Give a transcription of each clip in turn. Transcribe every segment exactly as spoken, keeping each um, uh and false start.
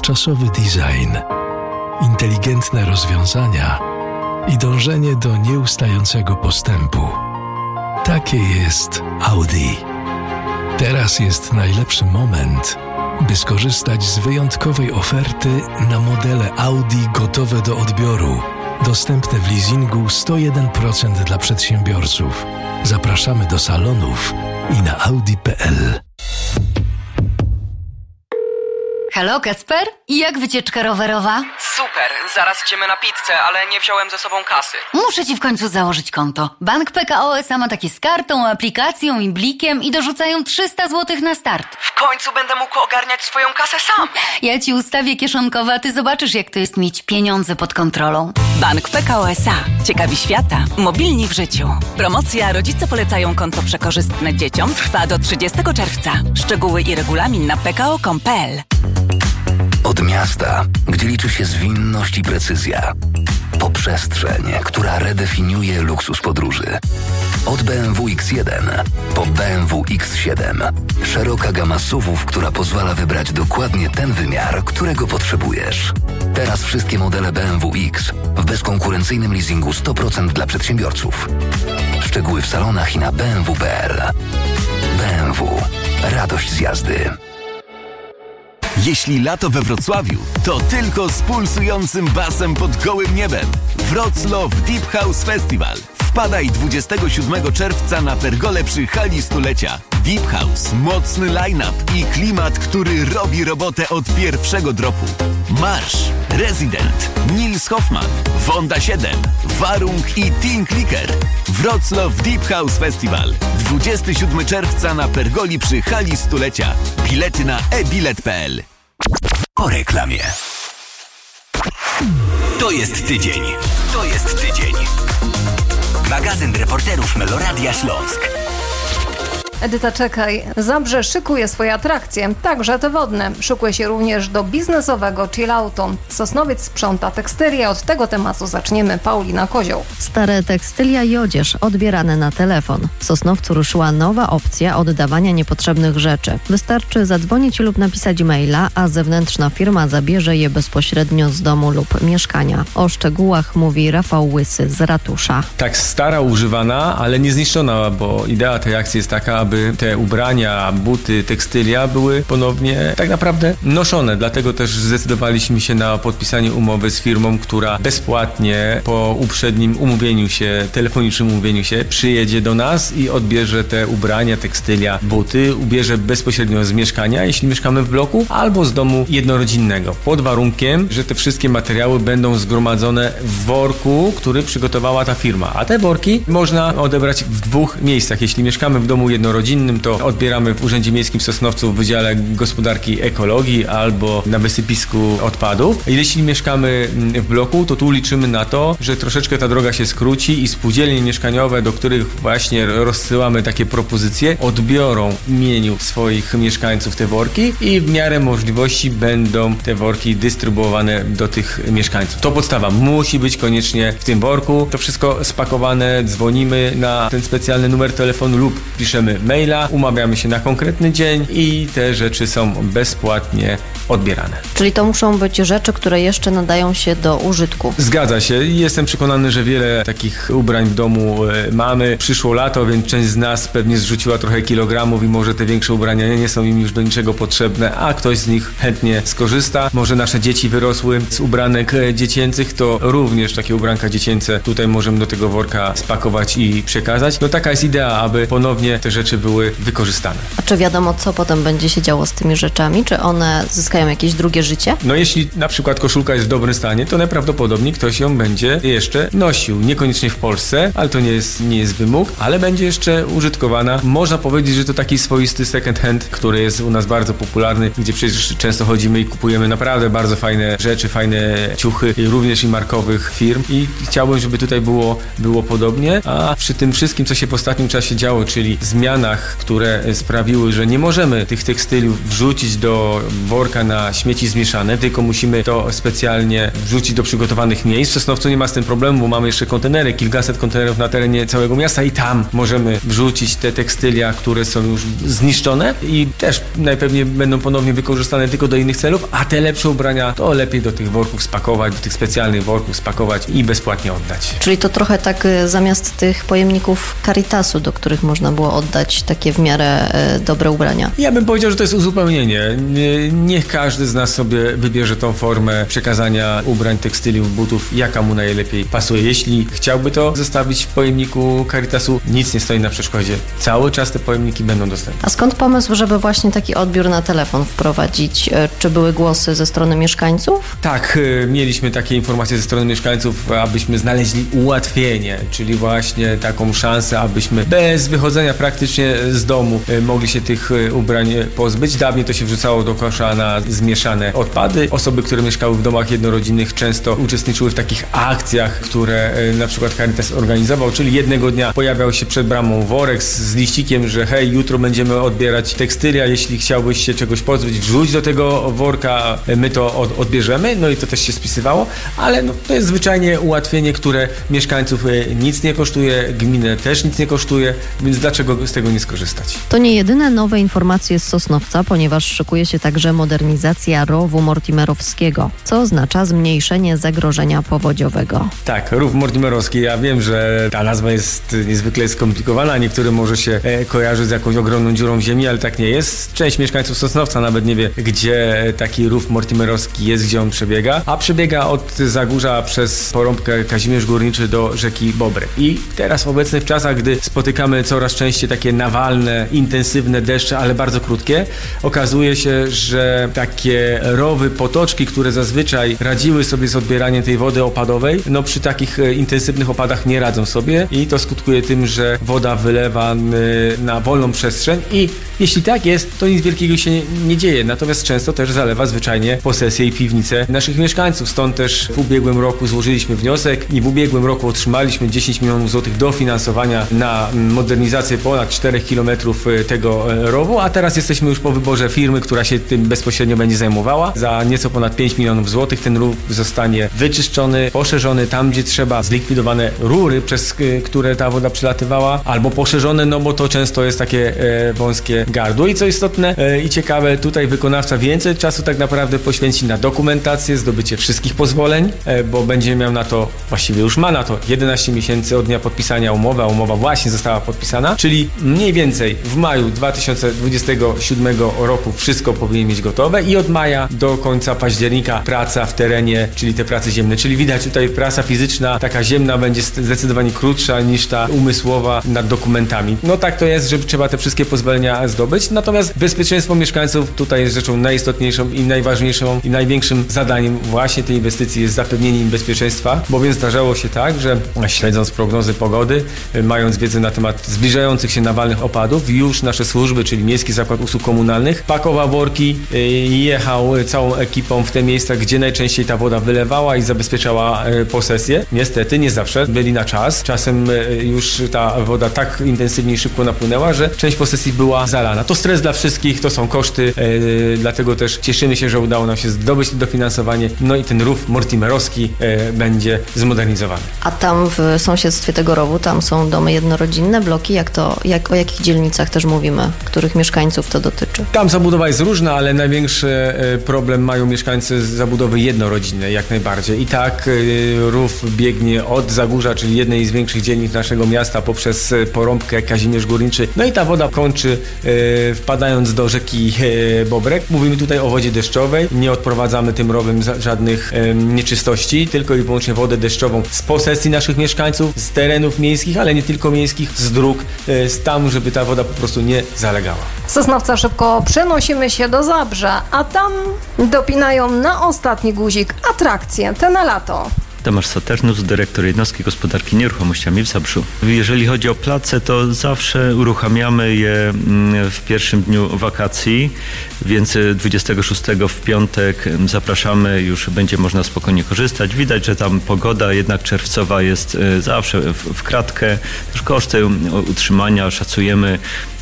ponadczasowy design, inteligentne rozwiązania i dążenie do nieustającego postępu. Takie jest Audi. Teraz jest najlepszy moment, by skorzystać z wyjątkowej oferty na modele Audi gotowe do odbioru. Dostępne w leasingu sto jeden procent dla przedsiębiorców. Zapraszamy do salonów i na audi kropka p l. Halo, Kacper? I jak wycieczka rowerowa? Super, zaraz idziemy na pizzę, ale nie wziąłem ze sobą kasy. Muszę ci w końcu założyć konto. Bank P K O S A ma takie z kartą, aplikacją i blikiem i dorzucają trzysta złotych na start. W końcu będę mógł ogarniać swoją kasę sam. Ja ci ustawię kieszonkowe, a ty zobaczysz, jak to jest mieć pieniądze pod kontrolą. Bank P K O S A. Ciekawi świata. Mobilni w życiu. Promocja Rodzice polecają konto przekorzystne dzieciom trwa do trzydziestego czerwca. Szczegóły i regulamin na p k o kropka com kropka p l. Od miasta, gdzie liczy się zwinność i precyzja, po przestrzeń, która redefiniuje luksus podróży. Od B M W X jeden po B M W X siedem. Szeroka gama S U V-ów, która pozwala wybrać dokładnie ten wymiar, którego potrzebujesz. Teraz wszystkie modele B M W X w bezkonkurencyjnym leasingu sto procent dla przedsiębiorców. Szczegóły w salonach i na b m w kropka p l. B M W. Radość z jazdy. Jeśli lato we Wrocławiu, to tylko z pulsującym basem pod gołym niebem. Wrocław Deep House Festival. Wpadaj dwudziestego siódmego czerwca na pergolę przy hali stulecia. Deep House, mocny line-up i klimat, który robi robotę od pierwszego dropu. Marsz, Resident, Nils Hoffman, Wonda siedem, Warung i Teen Clicker. Wrocław Deep House Festival. dwudziestego siódmego czerwca na pergoli przy hali stulecia. Bilety na e bilet kropka p l. Po reklamie. To jest tydzień. To jest tydzień. Magazyn reporterów Meloradia Śląsk. Edyta, czekaj. Zabrze szykuje swoje atrakcje, także te wodne. Szykuje się również do biznesowego chilloutu. Sosnowiec sprząta tekstylię. Od tego tematu zaczniemy. Paulina Kozioł. Stare tekstylia i odzież odbierane na telefon. W Sosnowcu ruszyła nowa opcja oddawania niepotrzebnych rzeczy. Wystarczy zadzwonić lub napisać maila, a zewnętrzna firma zabierze je bezpośrednio z domu lub mieszkania. O szczegółach mówi Rafał Łysy z ratusza. Tak, stara, używana, ale nie zniszczona, bo idea tej akcji jest taka, aby te ubrania, buty, tekstylia były ponownie tak naprawdę noszone. Dlatego też zdecydowaliśmy się na podpisanie umowy z firmą, która bezpłatnie po uprzednim umówieniu się, telefonicznym umówieniu się, przyjedzie do nas i odbierze te ubrania, tekstylia, buty, ubierze bezpośrednio z mieszkania, jeśli mieszkamy w bloku, albo z domu jednorodzinnego. Pod warunkiem, że te wszystkie materiały będą zgromadzone w worku, który przygotowała ta firma. A te worki można odebrać w dwóch miejscach. Jeśli mieszkamy w domu jednorodzinnym, to odbieramy w Urzędzie Miejskim w Sosnowcu w Wydziale Gospodarki Ekologii albo na wysypisku odpadów. Jeśli mieszkamy w bloku, to tu liczymy na to, że troszeczkę ta droga się skróci i spółdzielnie mieszkaniowe, do których właśnie rozsyłamy takie propozycje, odbiorą w imieniu swoich mieszkańców te worki i w miarę możliwości będą te worki dystrybuowane do tych mieszkańców. To podstawa. Musi być koniecznie w tym worku. To wszystko spakowane, dzwonimy na ten specjalny numer telefonu lub piszemy maila, umawiamy się na konkretny dzień i te rzeczy są bezpłatnie odbierane. Czyli to muszą być rzeczy, które jeszcze nadają się do użytku. Zgadza się. Jestem przekonany, że wiele takich ubrań w domu mamy. Przyszło lato, więc część z nas pewnie zrzuciła trochę kilogramów i może te większe ubrania nie są im już do niczego potrzebne, a ktoś z nich chętnie skorzysta. Może nasze dzieci wyrosły z ubranek dziecięcych, to również takie ubranka dziecięce tutaj możemy do tego worka spakować i przekazać. No taka jest idea, aby ponownie te rzeczy były wykorzystane. A czy wiadomo, co potem będzie się działo z tymi rzeczami? Czy one zyskają jakieś drugie życie? No jeśli na przykład koszulka jest w dobrym stanie, to najprawdopodobniej ktoś ją będzie jeszcze nosił. Niekoniecznie w Polsce, ale to nie jest, nie jest wymóg, ale będzie jeszcze użytkowana. Można powiedzieć, że to taki swoisty second hand, który jest u nas bardzo popularny, gdzie przecież często chodzimy i kupujemy naprawdę bardzo fajne rzeczy, fajne ciuchy, również i markowych firm i chciałbym, żeby tutaj było, było podobnie, a przy tym wszystkim, co się w ostatnim czasie działo, czyli zmiana zmianach, które sprawiły, że nie możemy tych tekstyliów wrzucić do worka na śmieci zmieszane, tylko musimy to specjalnie wrzucić do przygotowanych miejsc. W Sosnowcu nie ma z tym problemu, bo mamy jeszcze kontenery, kilkaset kontenerów na terenie całego miasta i tam możemy wrzucić te tekstylia, które są już zniszczone i też najpewniej będą ponownie wykorzystane tylko do innych celów, a te lepsze ubrania to lepiej do tych worków spakować, do tych specjalnych worków spakować i bezpłatnie oddać. Czyli to trochę tak zamiast tych pojemników Caritasu, do których można było oddać takie w miarę e, dobre ubrania. Ja bym powiedział, że to jest uzupełnienie. Niech każdy z nas sobie wybierze tą formę przekazania ubrań, tekstyliów, butów, jaka mu najlepiej pasuje. Jeśli chciałby to zostawić w pojemniku Caritasu, nic nie stoi na przeszkodzie. Cały czas te pojemniki będą dostępne. A skąd pomysł, żeby właśnie taki odbiór na telefon wprowadzić? Czy były głosy ze strony mieszkańców? Tak, mieliśmy takie informacje ze strony mieszkańców, abyśmy znaleźli ułatwienie, czyli właśnie taką szansę, abyśmy bez wychodzenia praktycznie z domu mogli się tych ubrań pozbyć. Dawniej to się wrzucało do kosza na zmieszane odpady. Osoby, które mieszkały w domach jednorodzinnych, często uczestniczyły w takich akcjach, które na przykład Caritas organizował, czyli jednego dnia pojawiał się przed bramą worek z, z liścikiem, że hej, jutro będziemy odbierać tekstylia, jeśli chciałbyś się czegoś pozbyć, wrzuć do tego worka, my to od, odbierzemy, no i to też się spisywało, ale no, to jest zwyczajnie ułatwienie, które mieszkańców nic nie kosztuje, gminę też nic nie kosztuje, więc dlaczego z tego nie skorzystać? To nie jedyne nowe informacje z Sosnowca, ponieważ szykuje się także modernizacja rowu mortimerowskiego, co oznacza zmniejszenie zagrożenia powodziowego. Tak, rów mortimerowski, ja wiem, że ta nazwa jest niezwykle skomplikowana, niektórym może się e, kojarzy z jakąś ogromną dziurą w ziemi, ale tak nie jest. Część mieszkańców Sosnowca nawet nie wie, gdzie taki rów mortimerowski jest, gdzie on przebiega, a przebiega od Zagórza przez porąbkę Kazimierz Górniczy do rzeki Bobrek. I teraz w obecnych czasach, gdy spotykamy coraz częściej takie nawalne, intensywne deszcze, ale bardzo krótkie, okazuje się, że takie rowy, potoczki, które zazwyczaj radziły sobie z odbieraniem tej wody opadowej, no przy takich intensywnych opadach nie radzą sobie i to skutkuje tym, że woda wylewa na wolną przestrzeń i jeśli tak jest, to nic wielkiego się nie dzieje, natomiast często też zalewa zwyczajnie posesje i piwnice naszych mieszkańców. Stąd też w ubiegłym roku złożyliśmy wniosek i w ubiegłym roku otrzymaliśmy dziesięć milionów złotych dofinansowania na modernizację ponad czterech kilometrów tego rowu, a teraz jesteśmy już po wyborze firmy, która się tym bezpośrednio będzie zajmowała. Za nieco ponad pięć milionów złotych ten rów zostanie wyczyszczony, poszerzony tam, gdzie trzeba, zlikwidowane rury, przez które ta woda przylatywała, albo poszerzone, no bo to często jest takie e, wąskie gardło. I co istotne e, i ciekawe, tutaj wykonawca więcej czasu tak naprawdę poświęci na dokumentację, zdobycie wszystkich pozwoleń, e, bo będzie miał na to, właściwie już ma na to jedenaście miesięcy od dnia podpisania umowy, a umowa właśnie została podpisana, czyli mniej więcej w maju dwa tysiące dwudziestego siódmego roku wszystko powinien mieć gotowe i od maja do końca października praca w terenie, czyli te prace ziemne, czyli widać tutaj praca fizyczna, taka ziemna będzie zdecydowanie krótsza niż ta umysłowa nad dokumentami. No tak to jest, że trzeba te wszystkie pozwolenia zdobyć, natomiast bezpieczeństwo mieszkańców tutaj jest rzeczą najistotniejszą i najważniejszą i największym zadaniem właśnie tej inwestycji jest zapewnienie im bezpieczeństwa, bowiem zdarzało się tak, że śledząc prognozy pogody, mając wiedzę na temat zbliżających się nawalnych opadów, już nasze służby, czyli Miejski Zakład Usług Komunalnych, pakował worki i jechał całą ekipą w te miejsca, gdzie najczęściej ta woda wylewała i zabezpieczała posesję. Niestety nie zawsze byli na czas. Czasem już ta woda tak intensywnie i szybko napłynęła, że część posesji była zalana. To stres dla wszystkich, to są koszty, yy, dlatego też cieszymy się, że udało nam się zdobyć to dofinansowanie, no i ten rów mortimerowski yy, będzie zmodernizowany. A tam w sąsiedztwie tego rowu, tam są domy jednorodzinne, bloki, jak to, jak, o jakich dzielnicach też mówimy, których mieszkańców to dotyczy? Tam zabudowa jest różna, ale największy yy, problem mają mieszkańcy z zabudowy jednorodzinnej, jak najbardziej. I tak yy, rów biegnie od Zagórza, czyli jednej z większych dzielnic naszego miasta, poprzez porąbkę Kazimierz Górniczy. No i ta woda kończy e, wpadając do rzeki e, Bobrek. Mówimy tutaj o wodzie deszczowej. Nie odprowadzamy tym rowem żadnych e, nieczystości, tylko i wyłącznie wodę deszczową z posesji naszych mieszkańców, z terenów miejskich, ale nie tylko miejskich, z dróg, e, z tam, żeby ta woda po prostu nie zalegała. Z Sosnowca szybko przenosimy się do Zabrza, a tam dopinają na ostatni guzik atrakcje te na lato. Tomasz Saturnus, dyrektor jednostki gospodarki nieruchomościami w Zabrzu. Jeżeli chodzi o place, to zawsze uruchamiamy je w pierwszym dniu wakacji, więc dwudziestego szóstego w piątek zapraszamy, już będzie można spokojnie korzystać. Widać, że tam pogoda jednak czerwcowa jest zawsze w, w kratkę. Też koszty utrzymania szacujemy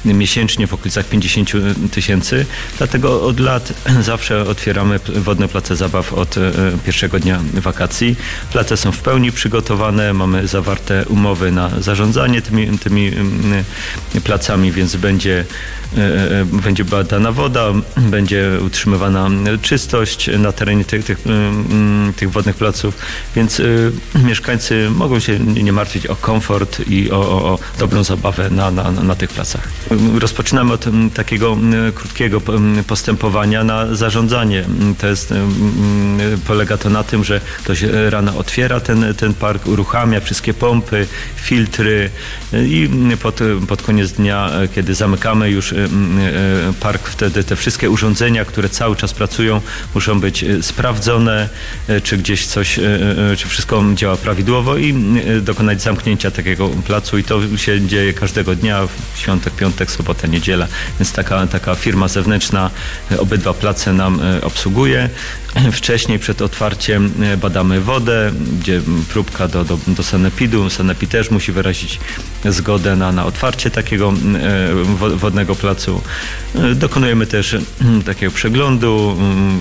miesięcznie w okolicach pięćdziesiąt tysięcy. Dlatego od lat zawsze otwieramy wodne place zabaw od pierwszego dnia wakacji. Place są w pełni przygotowane, mamy zawarte umowy na zarządzanie tymi, tymi placami, więc będzie będzie badana woda, będzie utrzymywana czystość na terenie tych, tych, tych wodnych placów, więc mieszkańcy mogą się nie martwić o komfort i o, o, o dobrą zabawę na, na, na tych placach. Rozpoczynamy od takiego krótkiego postępowania na zarządzanie. To jest, polega to na tym, że ktoś rano otwiera ten, ten park, uruchamia wszystkie pompy, filtry i pod, pod koniec dnia, kiedy zamykamy już park, wtedy te wszystkie urządzenia, które cały czas pracują, muszą być sprawdzone, czy gdzieś coś, czy wszystko działa prawidłowo i dokonać zamknięcia takiego placu i to się dzieje każdego dnia, w świątek, piątek, sobotę, niedziela, więc taka, taka firma zewnętrzna obydwa place nam obsługuje. Wcześniej przed otwarciem badamy wodę, gdzie próbka do, do, do sanepidu. Sanepid też musi wyrazić zgodę na, na otwarcie takiego wodnego placu. Dokonujemy też takiego przeglądu,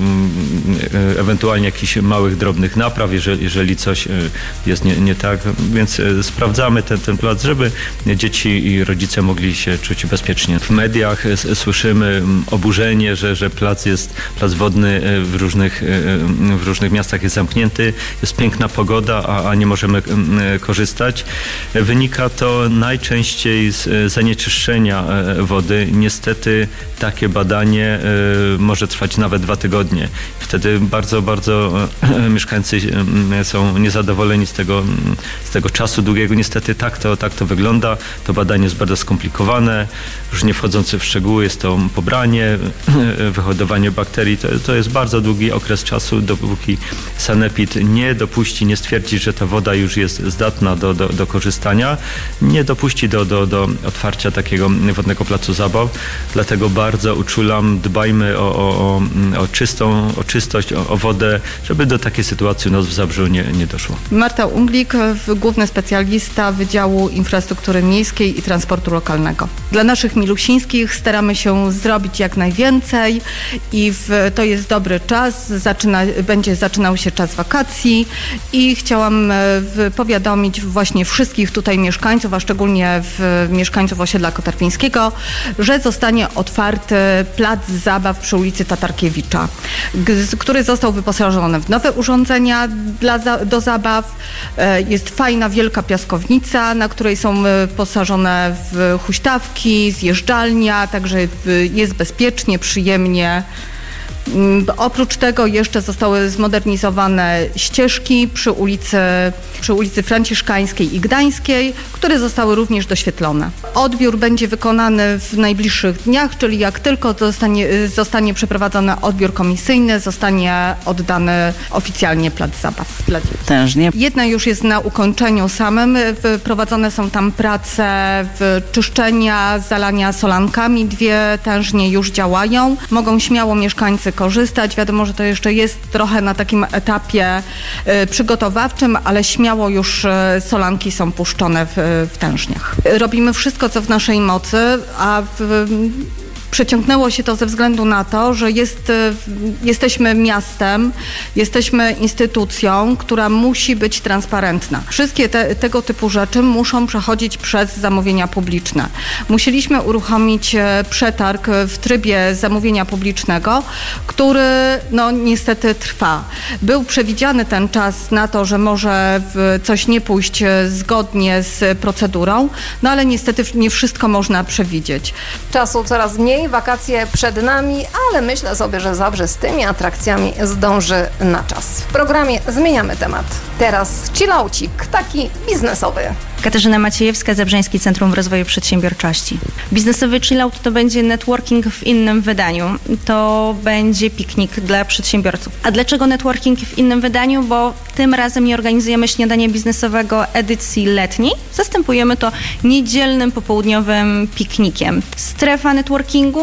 ewentualnie jakichś małych, drobnych napraw, jeżeli, jeżeli coś jest nie, nie tak, więc sprawdzamy ten, ten plac, żeby dzieci i rodzice mogli się czuć bezpiecznie. W mediach słyszymy oburzenie, że, że plac jest, plac wodny w różnych, w różnych miastach jest zamknięty, jest piękna pogoda, a, a nie możemy korzystać. Wynika to najczęściej z zanieczyszczenia wody. Niestety takie badanie może trwać nawet dwa tygodnie. Wtedy bardzo, bardzo mieszkańcy są niezadowoleni z tego, z tego czasu długiego. Niestety tak to, tak to wygląda. To badanie jest bardzo skomplikowane. Już nie wchodząc w szczegóły, jest to pobranie, wyhodowanie bakterii. To, to jest bardzo długi okres czasu, dopóki sanepid nie dopuści, nie stwierdzi, że ta woda już jest zdatna do, do, do korzystania, nie dopuści do, do, do otwarcia takiego wodnego placu zabaw. Dlatego bardzo uczulam, dbajmy o, o, o, czystą, o czystość, o, o wodę, żeby do takiej sytuacji u nas w Zabrzu nie, nie doszło. Marta Unglik, główny specjalista Wydziału Infrastruktury Miejskiej i Transportu Lokalnego. Dla naszych milusińskich staramy się zrobić jak najwięcej i w, to jest dobry czas, zaczyna, będzie zaczynał się czas wakacji i chciałam w, powiadomić właśnie wszystkich tutaj mieszkańców, a szczególnie w, mieszkańców osiedla Kotarpińskiego, że zostanie otwarty plac zabaw przy ulicy Tatarkiewicza, który został wyposażony w nowe urządzenia dla, do zabaw. Jest fajna, wielka piaskownica, na której są posażone w huśtawki, zjeżdżalnia, także jest bezpiecznie, przyjemnie. Oprócz tego jeszcze zostały zmodernizowane ścieżki przy ulicy, przy ulicy Franciszkańskiej i Gdańskiej, które zostały również doświetlone. Odbiór będzie wykonany w najbliższych dniach, czyli jak tylko zostanie, zostanie przeprowadzony odbiór komisyjny, zostanie oddany oficjalnie plac zabaw. Tężnie. Jedna już jest na ukończeniu samym. Prowadzone są tam prace w czyszczenia, zalania solankami. Dwie tężnie już działają. Mogą śmiało mieszkańcy korzystać. Wiadomo, że to jeszcze jest trochę na takim etapie y, przygotowawczym, ale śmiało już y, solanki są puszczone w, w tężniach. Robimy wszystko, co w naszej mocy, a w, przeciągnęło się to ze względu na to, że jest, jesteśmy miastem, jesteśmy instytucją, która musi być transparentna. Wszystkie te, tego typu rzeczy muszą przechodzić przez zamówienia publiczne. Musieliśmy uruchomić przetarg w trybie zamówienia publicznego, który no niestety trwa. Był przewidziany ten czas na to, że może coś nie pójść zgodnie z procedurą, no ale niestety nie wszystko można przewidzieć. Czasu coraz mniej, wakacje przed nami, ale myślę sobie, że Zabrze z tymi atrakcjami zdąży na czas. W programie zmieniamy temat. Teraz chillaucik, taki biznesowy. Katarzyna Maciejewska, Zabrzeńskie Centrum Rozwoju Przedsiębiorczości. Biznesowy chillout to będzie networking w innym wydaniu. To będzie piknik dla przedsiębiorców. A dlaczego networking w innym wydaniu? Bo tym razem nie organizujemy śniadania biznesowego edycji letniej. Zastępujemy to niedzielnym popołudniowym piknikiem. Strefa networkingu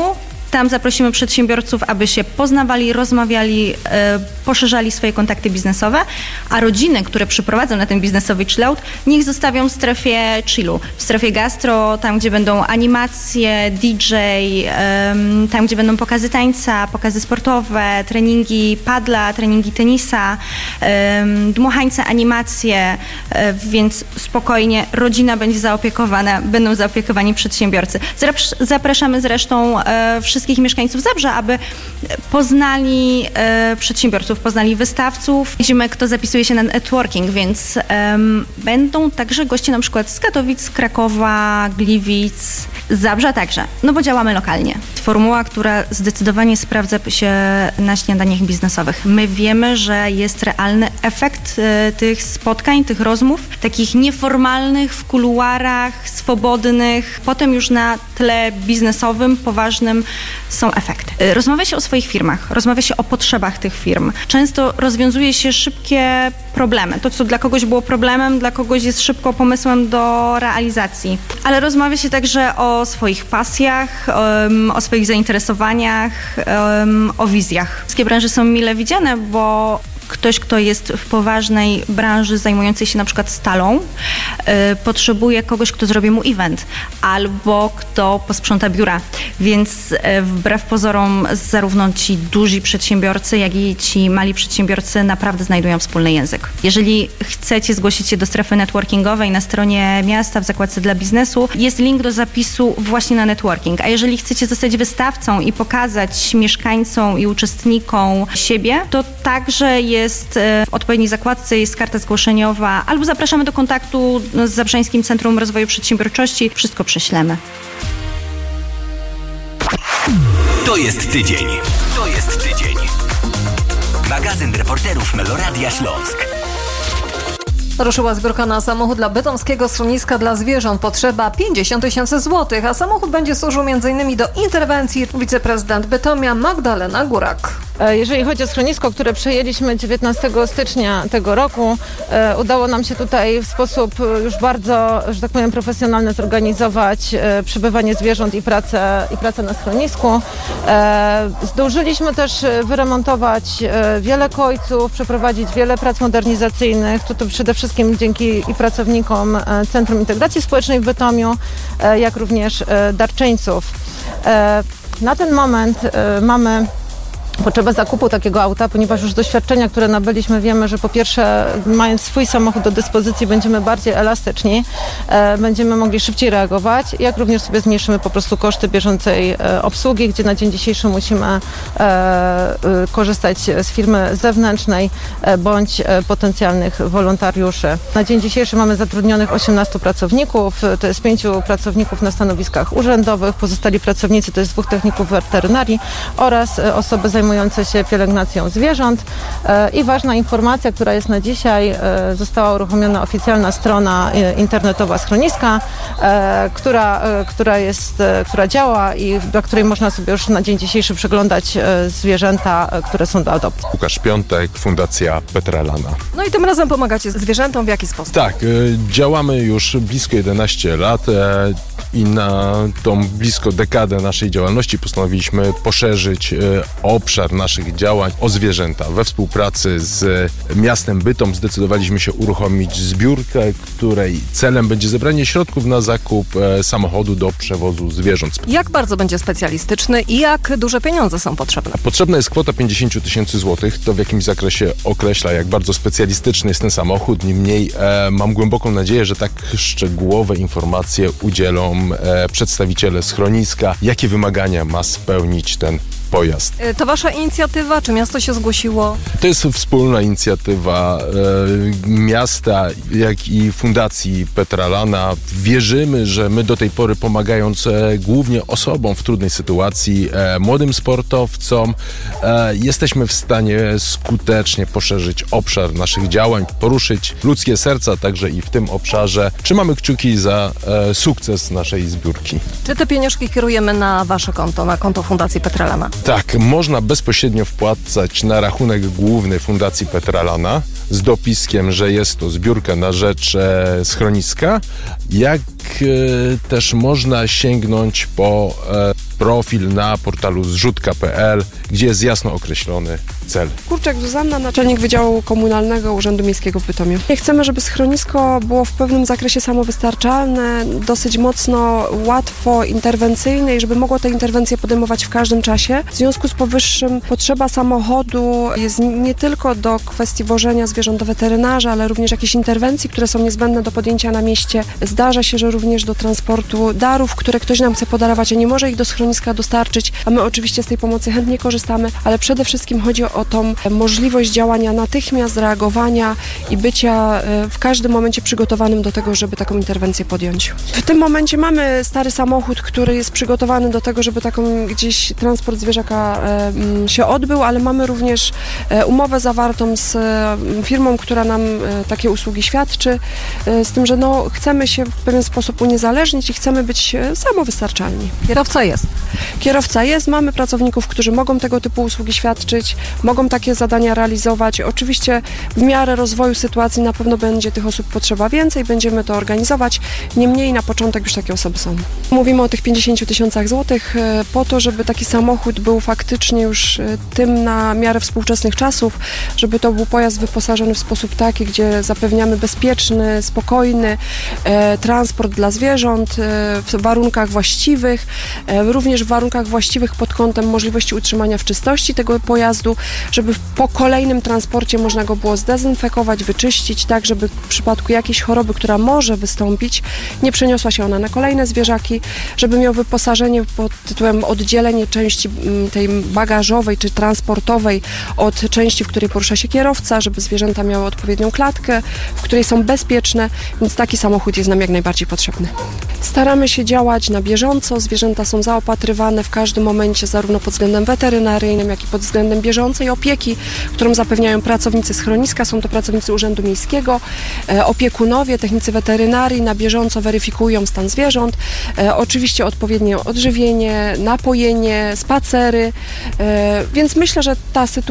Tam zaprosimy przedsiębiorców, aby się poznawali, rozmawiali, e, poszerzali swoje kontakty biznesowe, a rodziny, które przyprowadzą na ten biznesowy chillout, niech zostawią w strefie chillu, w strefie gastro, tam gdzie będą animacje, D J, e, tam gdzie będą pokazy tańca, pokazy sportowe, treningi padla, treningi tenisa, e, dmuchańce, animacje, e, więc spokojnie rodzina będzie zaopiekowana, będą zaopiekowani przedsiębiorcy. Zapraszamy zresztą e, wszystkich mieszkańców Zabrza, aby poznali e, przedsiębiorców, poznali wystawców. Widzimy, kto zapisuje się na networking, więc e, będą także goście na przykład z Katowic, Krakowa, Gliwic, Zabrza także, no bo działamy lokalnie. Formuła, która zdecydowanie sprawdza się na śniadaniach biznesowych. My wiemy, że jest realny efekt e, tych spotkań, tych rozmów, takich nieformalnych, w kuluarach, swobodnych. Potem już na tle biznesowym, poważnym są efekty. Rozmawia się o swoich firmach, rozmawia się o potrzebach tych firm. Często rozwiązuje się szybkie problemy. To, co dla kogoś było problemem, dla kogoś jest szybko pomysłem do realizacji. Ale rozmawia się także o swoich pasjach, um, o swoich zainteresowaniach, um, o wizjach. Wszystkie branże są mile widziane, bo ktoś, kto jest w poważnej branży zajmującej się na przykład stalą, y, potrzebuje kogoś, kto zrobi mu event albo kto posprząta biura. Więc y, wbrew pozorom zarówno ci duzi przedsiębiorcy, jak i ci mali przedsiębiorcy naprawdę znajdują wspólny język. Jeżeli chcecie zgłosić się do strefy networkingowej na stronie miasta w zakładce dla biznesu, jest link do zapisu właśnie na networking. A jeżeli chcecie zostać wystawcą i pokazać mieszkańcom i uczestnikom siebie, to także jest Jest w odpowiedniej zakładce, jest karta zgłoszeniowa, albo zapraszamy do kontaktu z Zabrzańskim Centrum Rozwoju Przedsiębiorczości. Wszystko prześlemy. To jest tydzień. To jest tydzień. Magazyn reporterów Meloradia Śląsk. Ruszyła zbiórka na samochód dla bytomskiego schroniska dla zwierząt. Potrzeba pięćdziesiąt tysięcy złotych, a samochód będzie służył między innymi do interwencji. Wiceprezydent Bytomia Magdalena Górak. Jeżeli chodzi o schronisko, które przejęliśmy dziewiętnastego stycznia tego roku, udało nam się tutaj w sposób już bardzo, że tak powiem, profesjonalny zorganizować przebywanie zwierząt i pracę, i pracę na schronisku. Zdążyliśmy też wyremontować wiele kojców, przeprowadzić wiele prac modernizacyjnych. To, to przede wszystkim dzięki i pracownikom Centrum Integracji Społecznej w Bytomiu, jak również darczyńców. Na ten moment mamy potrzebę zakupu takiego auta, ponieważ już z doświadczenia, które nabyliśmy, wiemy, że po pierwsze, mając swój samochód do dyspozycji, będziemy bardziej elastyczni, e, będziemy mogli szybciej reagować, jak również sobie zmniejszymy po prostu koszty bieżącej e, obsługi, gdzie na dzień dzisiejszy musimy e, e, korzystać z firmy zewnętrznej e, bądź e, potencjalnych wolontariuszy. Na dzień dzisiejszy mamy zatrudnionych osiemnastu pracowników, to jest pięciu pracowników na stanowiskach urzędowych, pozostali pracownicy to jest dwóch techników weterynarii oraz e, osoby zajmujące zajmujące się pielęgnacją zwierząt. I ważna informacja, która jest na dzisiaj, została uruchomiona oficjalna strona internetowa schroniska, która, która, jest, która działa i dla której można sobie już na dzień dzisiejszy przeglądać zwierzęta, które są do adopcji. Łukasz Piątek, Fundacja Petrelana. No i tym razem pomagacie zwierzętom w jaki sposób? Tak, działamy już blisko jedenaście lat i na tą blisko dekadę naszej działalności postanowiliśmy poszerzyć obszar naszych działań o zwierzęta. We współpracy z miastem Bytom zdecydowaliśmy się uruchomić zbiórkę, której celem będzie zebranie środków na zakup samochodu do przewozu zwierząt. Jak bardzo będzie specjalistyczny i jak duże pieniądze są potrzebne? Potrzebna jest kwota pięćdziesiąt tysięcy złotych. To w jakimś zakresie określa, jak bardzo specjalistyczny jest ten samochód. Niemniej e, mam głęboką nadzieję, że tak szczegółowe informacje udzielą e, przedstawiciele schroniska, jakie wymagania ma spełnić ten pojazd. To wasza inicjatywa, czy miasto się zgłosiło? To jest wspólna inicjatywa e, miasta, jak i Fundacji Petrelana. Wierzymy, że my do tej pory pomagając e, głównie osobom w trudnej sytuacji, e, młodym sportowcom, e, jesteśmy w stanie skutecznie poszerzyć obszar naszych działań, poruszyć ludzkie serca także i w tym obszarze. Trzymamy kciuki za e, sukces naszej zbiórki. Czy te pieniążki kierujemy na wasze konto, na konto Fundacji Petrelana? Tak, można bezpośrednio wpłacać na rachunek główny Fundacji Petrelana z dopiskiem, że jest to zbiórka na rzecz e, schroniska, jak e, też można sięgnąć po e, profil na portalu zrzut kropka pe el, gdzie jest jasno określony cel. Kurczak Zuzanna, naczelnik Wydziału Komunalnego Urzędu Miejskiego w Bytomiu. Chcemy, żeby schronisko było w pewnym zakresie samowystarczalne, dosyć mocno, łatwo, interwencyjne i żeby mogło te interwencje podejmować w każdym czasie. W związku z powyższym potrzeba samochodu jest nie tylko do kwestii wożenia zwierząt do weterynarza, ale również jakichś interwencji, które są niezbędne do podjęcia na mieście. Zdarza się, że również do transportu darów, które ktoś nam chce podarować, a nie może ich do schroniska dostarczyć, a my oczywiście z tej pomocy chętnie korzystamy, ale przede wszystkim chodzi o tą możliwość działania natychmiast, reagowania i bycia w każdym momencie przygotowanym do tego, żeby taką interwencję podjąć. W tym momencie mamy stary samochód, który jest przygotowany do tego, żeby taką gdzieś transport zwierzaka się odbył, ale mamy również umowę zawartą z firmą, która nam takie usługi świadczy, z tym, że no, chcemy się w pewien sposób uniezależnić i chcemy być samowystarczalni. Kierowca jest. Kierowca jest, mamy pracowników, którzy mogą tego typu usługi świadczyć, mogą takie zadania realizować. Oczywiście w miarę rozwoju sytuacji na pewno będzie tych osób potrzeba więcej, będziemy to organizować. Niemniej na początek już takie osoby są. Mówimy o tych pięćdziesięciu tysiącach złotych po to, żeby taki samochód był faktycznie już tym na miarę współczesnych czasów, żeby to był pojazd wyposażony w sposób taki, gdzie zapewniamy bezpieczny, spokojny e, transport dla zwierząt e, w warunkach właściwych, e, również w warunkach właściwych pod kątem możliwości utrzymania w czystości tego pojazdu, żeby po kolejnym transporcie można go było zdezynfekować, wyczyścić, tak żeby w przypadku jakiejś choroby, która może wystąpić, nie przeniosła się ona na kolejne zwierzaki, żeby miał wyposażenie pod tytułem oddzielenie części tej bagażowej czy transportowej od części, w której porusza się kierowca, żeby zwierzęta miały odpowiednią klatkę, w której są bezpieczne, więc taki samochód jest nam jak najbardziej potrzebny. Staramy się działać na bieżąco, zwierzęta są zaopatrywane w każdym momencie zarówno pod względem weterynaryjnym, jak i pod względem bieżącej opieki, którą zapewniają pracownicy schroniska, są to pracownicy Urzędu Miejskiego, e, opiekunowie, technicy weterynarii na bieżąco weryfikują stan zwierząt, e, oczywiście odpowiednie odżywienie, napojenie, spacery, e, więc myślę, że ta sytuacja